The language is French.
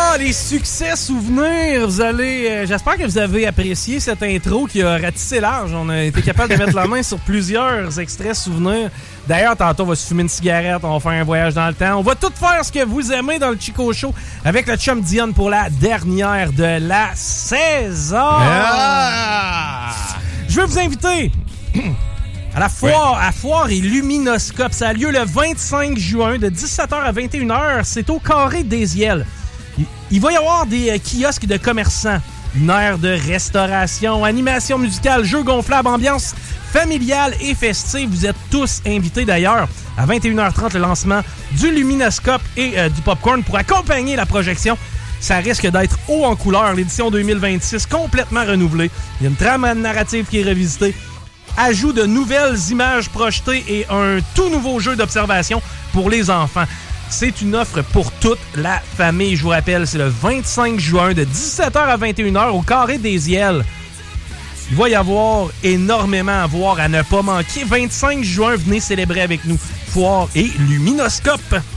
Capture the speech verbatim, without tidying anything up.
Ah, les succès souvenirs, vous allez... Euh, j'espère que vous avez apprécié cette intro qui a ratissé large. On a été capable de mettre la main sur plusieurs extraits souvenirs. D'ailleurs, tantôt, on va se fumer une cigarette, on va faire un voyage dans le temps. On va tout faire ce que vous aimez dans le Chico Show avec le chum Dion pour la dernière de la saison. Ah! Je veux vous inviter... À la foire, ouais. à foire et Luminoscope. Ça a lieu le vingt-cinq juin de dix-sept heures à vingt et une heures. C'est au Carré des Iels. Il, il va y avoir des euh, kiosques de commerçants, une aire de restauration, animation musicale, jeux gonflables, ambiance familiale et festive. Vous êtes tous invités d'ailleurs à vingt et une heures trente le lancement du Luminoscope et euh, du popcorn pour accompagner la projection. Ça risque d'être haut en couleur. L'édition deux mille vingt-six complètement renouvelée. Il y a une trame narrative qui est revisitée. Ajout de nouvelles images projetées et un tout nouveau jeu d'observation pour les enfants. C'est une offre pour toute la famille. Je vous rappelle, c'est le vingt-cinq juin de dix-sept heures à vingt et une heures au Carré des Iels. Il va y avoir énormément à voir, à ne pas manquer. vingt-cinq juin, venez célébrer avec nous. Foire et Luminoscope.